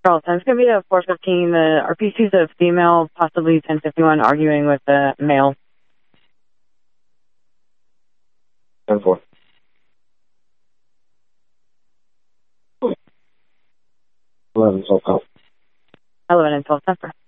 Charleston, it's going to be a 415. The RPC's a female, possibly 1051, arguing with a male. 10-4. 11, 12, 11 and 12, 10-4.